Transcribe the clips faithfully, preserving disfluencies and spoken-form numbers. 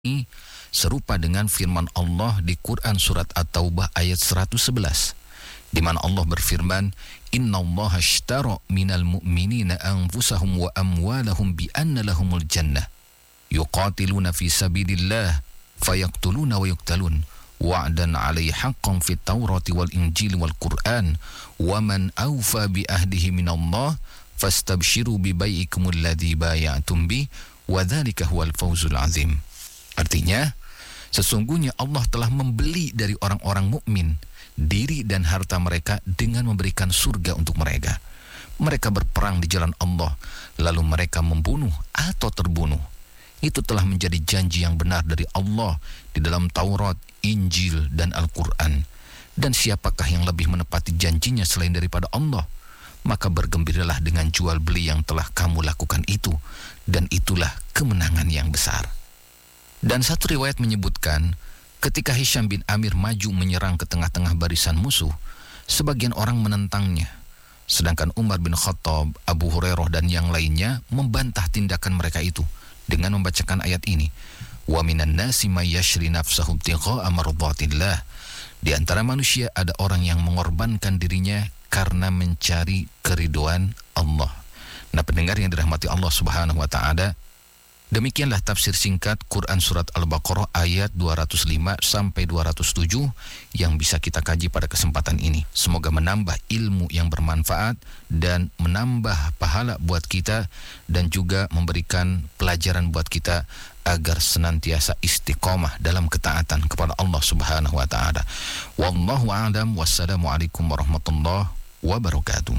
ini serupa dengan firman Allah di Quran surat At-Taubah ayat seratus sebelas, di mana Allah berfirman, "Innallaha ashtara minal mu'minina anfusahum wa amwalahum bi anna lahumul jannah yuqatiluna fi sabilillah fayaqtuluna wa yuqtalun wa'dan 'alaihi haqqan fit Taurati wal Injil wal Qur'an wa man awfa bi ahdihi minallah fastabshiru bi bai'ikumul ladzi bay'atum bi wa dzalika huwal fawzul 'azim." Artinya, sesungguhnya Allah telah membeli dari orang-orang mukmin diri dan harta mereka dengan memberikan surga untuk mereka. Mereka berperang di jalan Allah, lalu mereka membunuh atau terbunuh. Itu telah menjadi janji yang benar dari Allah di dalam Taurat, Injil, dan Al-Quran. Dan siapakah yang lebih menepati janjinya selain daripada Allah? Maka bergembiralah dengan jual beli yang telah kamu lakukan itu, dan itulah kemenangan yang besar. Dan satu riwayat menyebutkan, ketika Hisham bin Amir maju menyerang ke tengah-tengah barisan musuh, sebagian orang menentangnya. Sedangkan Umar bin Khattab, Abu Hurairah, dan yang lainnya membantah tindakan mereka itu dengan membacakan ayat ini. Wa minan nasi may yashri nafsahu ibtigha'a mardatillah. Di antara manusia ada orang yang mengorbankan dirinya karena mencari keridhaan Allah. Nah, pendengar yang dirahmati Allah Subhanahu wa taala, demikianlah tafsir singkat Quran Surat Al-Baqarah ayat dua ratus lima sampai dua ratus tujuh yang bisa kita kaji pada kesempatan ini. Semoga menambah ilmu yang bermanfaat dan menambah pahala buat kita, dan juga memberikan pelajaran buat kita agar senantiasa istiqomah dalam ketaatan kepada Allah Subhanahu wa taala. Wallahu a'lam. Wassalamualaikum warahmatullahi wabarakatuh.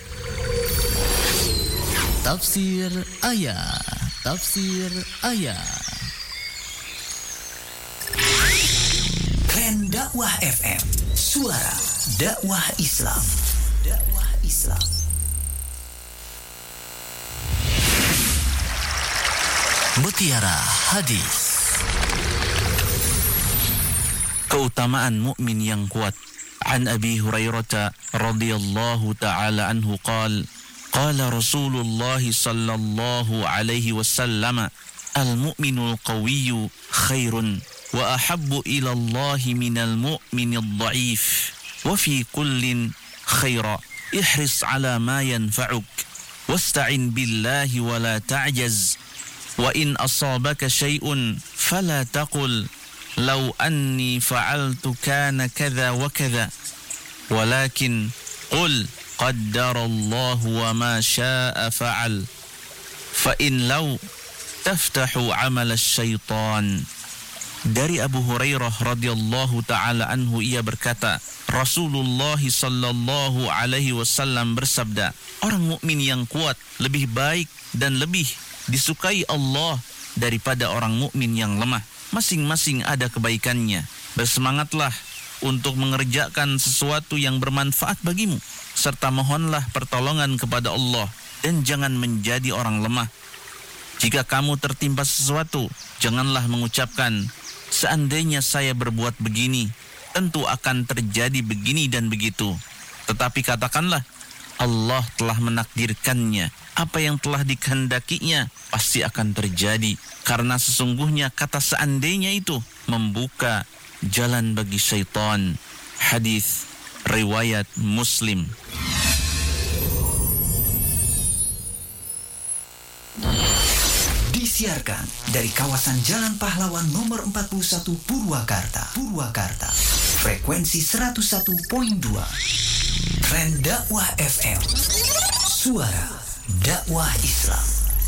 Tafsir ayat. Tafsir ayat. Klan Dakwah F M, suara dakwah Islam. Dakwah Islam. Mutiara Hadis. Keutamaan mukmin yang kuat. An Abi Hurairah radhiyallahu taala anhu qala قال رسول الله صلى الله عليه وسلم المؤمن القوي خير وأحب إلى الله من المؤمن الضعيف وفي كل خير احرص على ما ينفعك واستعن بالله ولا تعجز وإن أصابك شيء فلا تقل لو أني فعلت كان كذا وكذا ولكن قل قدر الله وما شاء فعل فإن لو تفتح عمل الشيطان. Dari Abu Hurairah radhiyallahu taala anhu, ia berkata, Rasulullah sallallahu alaihi wasallam bersabda, orang mukmin yang kuat lebih baik dan lebih disukai Allah daripada orang mukmin yang lemah. Masing-masing ada kebaikannya. Bersemangatlah untuk mengerjakan sesuatu yang bermanfaat bagimu, serta mohonlah pertolongan kepada Allah, dan jangan menjadi orang lemah. Jika kamu tertimpa sesuatu, janganlah mengucapkan, seandainya saya berbuat begini, tentu akan terjadi begini dan begitu. Tetapi katakanlah, Allah telah menakdirkannya. Apa yang telah dikehendakinya pasti akan terjadi. Karena sesungguhnya kata seandainya itu membuka jalan bagi syaitan. Hadis riwayat Muslim. Disiarkan dari kawasan Jalan Pahlawan nomor empat puluh satu Purwakarta. Purwakarta. Frekuensi seratus satu koma dua. Klan Dakwah F M. Suara dakwah Islam.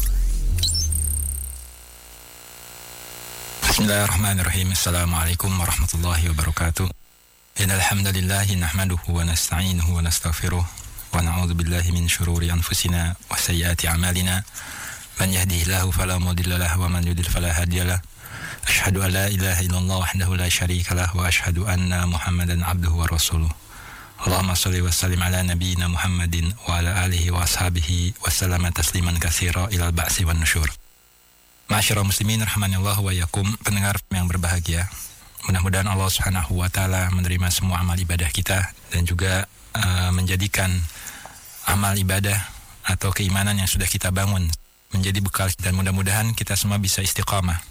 Bismillahirrahmanirrahim. Assalamualaikum warahmatullahi wabarakatuh. Innal hamdalillah nahmaduhu wa nasta'inuhu wa nastaghfiruh wa na'udzu billahi min shururi anfusina wa sayyiati a'malina. Man yahdihillahu fala mudilla lahu wa man yudlil fala hadiyalah. Asyhadu an la ilaha illallah wahdahu la syarika lah wa asyhadu anna Muhammadan abduhu wa rasuluh. Allahumma shalli wa sallim ala nabiyyina Muhammadin wa ala alihi wa ashabihi wa sallama tasliman katsira ilal ba'si wan nusyur. Ma'asyiral muslimin rahimanallahu wa iyyakum, pendengar yang berbahagia. Mudah-mudahan Allah Subhanahu wa taala menerima semua amal ibadah kita dan juga uh, menjadikan amal ibadah atau keimanan yang sudah kita bangun menjadi bekal, dan mudah-mudahan kita semua bisa istiqamah